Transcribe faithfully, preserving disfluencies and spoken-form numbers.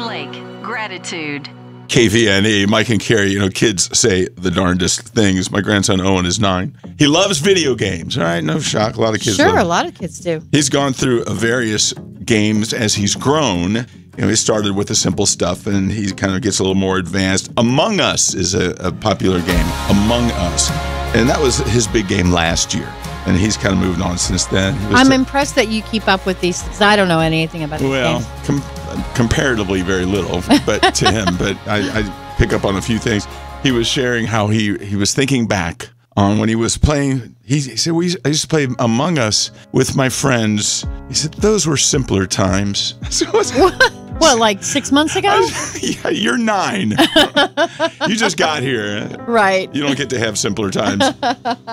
Lake, gratitude. K V N E, Mike and Carrie, you know, kids say the darndest things. My grandson Owen is nine. He loves video games. All right, no shock. A lot of kids Sure, love a them. lot of kids do. He's gone through various games as he's grown. You know, he started with the simple stuff, and he kind of gets a little more advanced. Among Us is a, a popular game. Among Us. And that was his big game last year. And he's kind of moved on since then. He was I'm t- impressed that you keep up with these, because I don't know anything about these Well, games. com- comparatively very little, but to him. But I, I pick up on a few things. He was sharing how he, he was thinking back on when he was playing. He, he said, we, I used to play Among Us with my friends. He said, those were simpler times. So what's, What, like six months ago? yeah, you're nine. You just got here. Right. You don't get to have simpler times.